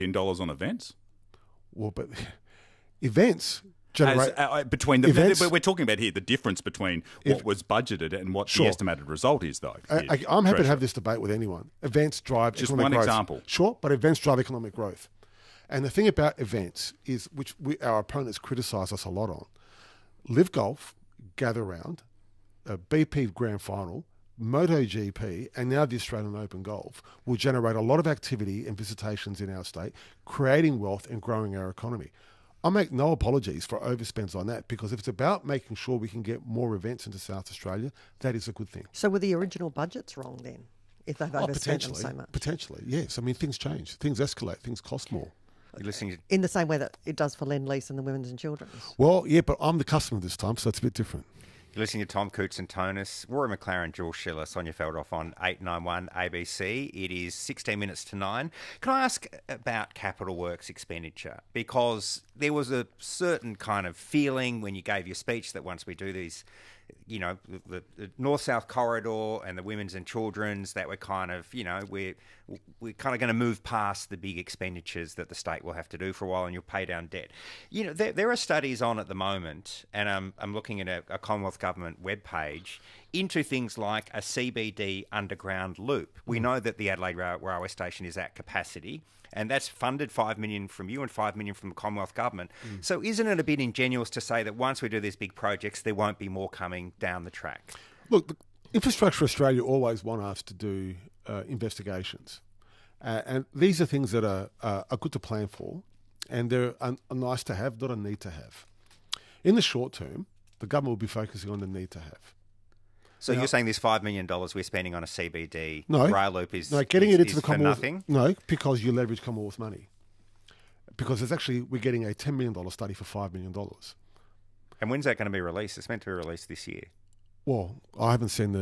dollars on events? Well, but events generate... Between the... We're talking about here the difference between what was budgeted and what the estimated result is, though. I'm happy to have this debate with anyone. Events drive just economic growth. Just one example. Sure, but events drive economic growth. And the thing about events is, which our opponents criticise us a lot on, Live Golf, Gather Round, BP Grand Final, MotoGP, and now the Australian Open Golf will generate a lot of activity and visitations in our state, creating wealth and growing our economy. I make no apologies for overspends on that, because if it's about making sure we can get more events into South Australia, that is a good thing. So were the original budgets wrong then, if they've overspent them so much? Potentially, yes. I mean, things change. Things escalate. Things cost more. You're listening in the same way that it does for Lend-Lease and the Women's and Children's? Well, yeah, but I'm the customer this time, so it's a bit different. You're listening to Tom Cootes and Tonus, Rory McLaren, Jules Schiller, Sonia Feldhoff on 891 ABC. It is 16 minutes to 9. Can I ask about capital works expenditure? Because there was a certain kind of feeling when you gave your speech that once we do these, you know, the North-South corridor and the Women's and Children's, that we're kind of, you know, we're kind of going to move past the big expenditures that the state will have to do for a while, and you'll pay down debt. You know, there are studies on at the moment, and I'm looking at a Commonwealth Government webpage into things like a CBD underground loop. We know that the Adelaide Railway Station is at capacity, and that's funded $5 million from you and $5 million from the Commonwealth Government. So isn't it a bit ingenuous to say that once we do these big projects, there won't be more coming down the track? Look, Infrastructure Australia always want us to do investigations. And these are things that are good to plan for, and they're nice to have, not a need to have. In the short term, the government will be focusing on the need to have. So you're saying this $5 million we're spending on a CBD rail loop is getting it into the for Commonwealth, nothing? No, because you leverage Commonwealth money. Because we're getting a $10 million study for $5 million. And when's that going to be released? It's meant to be released this year. Well, I haven't seen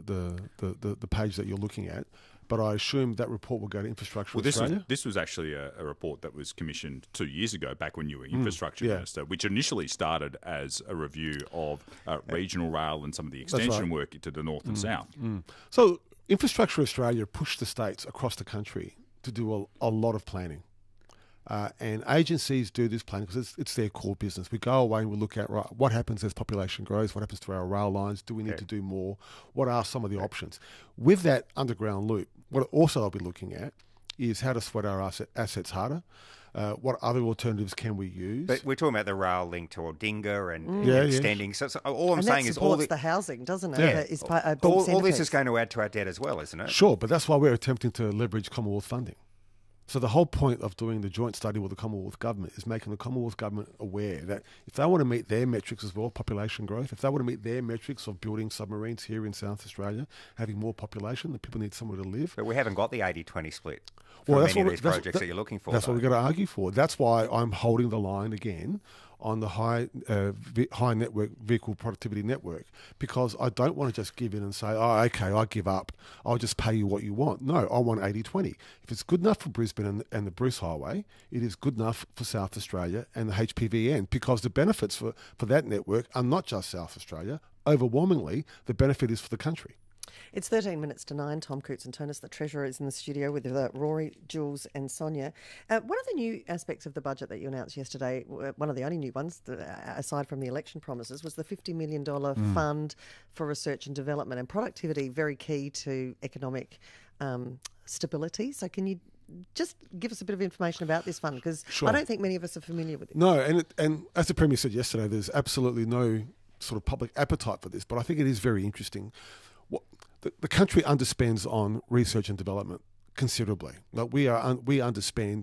the page that you're looking at, but I assume that report will go to Infrastructure Australia. This was actually a report that was commissioned 2 years ago, back when you were Infrastructure Minister, which initially started as a review of regional rail and some of the extension work to the north and south. So Infrastructure Australia pushed the states across the country to do a lot of planning. And agencies do this planning because it's their core business. We go away and we look at, right, what happens as population grows, what happens to our rail lines, do we need to do more, what are some of the options? With that underground loop, what also I'll be looking at is how to sweat our assets harder. What other alternatives can we use? But we're talking about the rail link to Aldinga and extending. So all I'm saying is all the housing, doesn't it? Yeah. All this is going to add to our debt as well, isn't it? Sure, but that's why we're attempting to leverage Commonwealth funding. So the whole point of doing the joint study with the Commonwealth Government is making the Commonwealth Government aware that if they want to meet their metrics as well, population growth, if they want to meet their metrics of building submarines here in South Australia, having more population, the people need somewhere to live. But we haven't got the 80-20 split for many of these projects that you're looking for. That's what we've got to argue for. That's why I'm holding the line again on the high network vehicle productivity network, because I don't want to just give in and say, oh, okay, I give up. I'll just pay you what you want. No, I want 80-20. If it's good enough for Brisbane and the Bruce Highway, it is good enough for South Australia and the HPVN, because the benefits for that network are not just South Australia. Overwhelmingly, the benefit is for the country. It's 13 minutes to 9. Tom Cootes and Tonus, the Treasurer, is in the studio with Rory, Jules and Sonia. One of the new aspects of the budget that you announced yesterday, one of the only new ones, aside from the election promises, was the $50 million fund for research and development and productivity, very key to economic stability. So can you just give us a bit of information about this fund? Because I don't think many of us are familiar with it. No, and as the Premier said yesterday, there's absolutely no sort of public appetite for this, but I think it is very interesting. The country underspends on research and development considerably. Like we underspend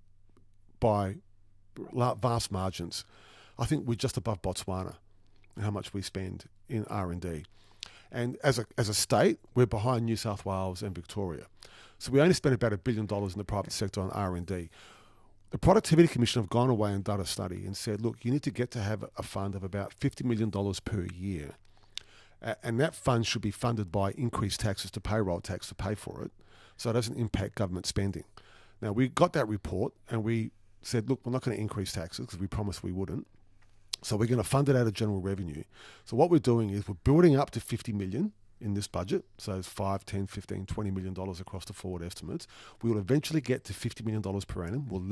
by vast margins. I think we're just above Botswana in how much we spend in R&D. And as a state, we're behind New South Wales and Victoria. So we only spend about $1 billion in the private sector on R&D. The Productivity Commission have gone away and done a study and said, look, you need to get to have a fund of about $50 million per year. And that fund should be funded by increased taxes to payroll tax to pay for it, so it doesn't impact government spending. Now, we got that report and we said, look, we're not going to increase taxes because we promised we wouldn't. So we're going to fund it out of general revenue. So what we're doing is we're building up to $50 million in this budget, so it's $5, $10, $15, $20 million across the forward estimates. We will eventually get to $50 million per annum. We'll